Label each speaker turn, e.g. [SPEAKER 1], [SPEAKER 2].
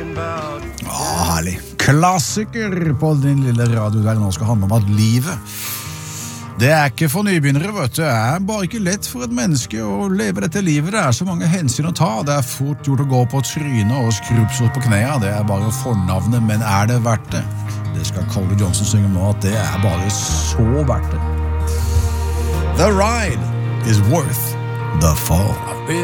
[SPEAKER 1] Herlig. Klassiker på din lille radio der nå skal handle om at livet, det ikke for nybegynnere, vet du. Det bare ikke lett for et menneske å leve dette livet. Det så mange hensyn å ta. Det fort gjort å gå på trynet og skrubbsår på knæene. Det bare fornavnet, men det verdt det? Det skal Cody Johnson synge nå, at det bare så verdt det. The ride is worth the fall.